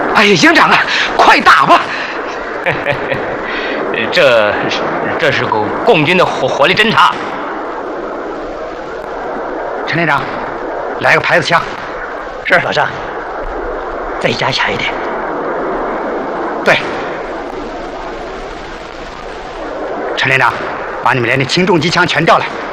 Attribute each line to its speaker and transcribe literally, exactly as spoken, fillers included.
Speaker 1: 哎呀，营长啊，快打吧！
Speaker 2: 这这是共共军的火火力侦察。
Speaker 1: 陈连长，来个牌子枪。
Speaker 3: 是老张，再加强一点。
Speaker 1: 对。陈连长，把你们连的轻重机枪全调来。